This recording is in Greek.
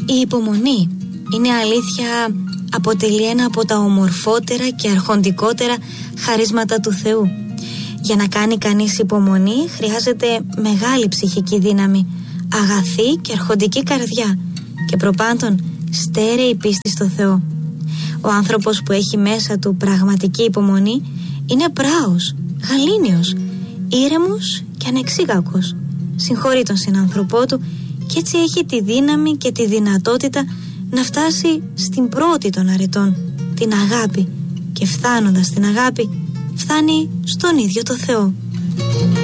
Η υπομονή είναι αλήθεια, αποτελεί ένα από τα ομορφότερα και αρχοντικότερα χαρίσματα του Θεού. Για να κάνει κανείς υπομονή χρειάζεται μεγάλη ψυχική δύναμη, αγαθή και αρχοντική καρδιά και προπάντων στέρεη πίστη στο Θεό. Ο άνθρωπος που έχει μέσα του πραγματική υπομονή είναι πράος, γαλήνιος, ήρεμος και ανεξίγακος. Συγχωρεί τον συνάνθρωπό του και έτσι έχει τη δύναμη και τη δυνατότητα να φτάσει στην πρώτη των αρετών, την αγάπη, και φτάνοντας στην αγάπη φτάνει στον ίδιο το Θεό.